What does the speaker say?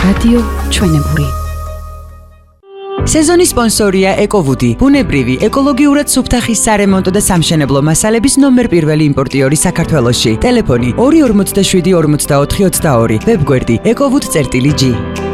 რადიო ჩვენებური. სეზონის სპონსორია ეკოვუდი, ბუნებრივი, ეკოლოგიურად სუფთა ხის სარემონტო და სამშენებლო მასალების ნომერ პირველი იმპორტიორი საქართველოში. ტელეფონი 247 44 22, ვებგვერდი ekovud.g.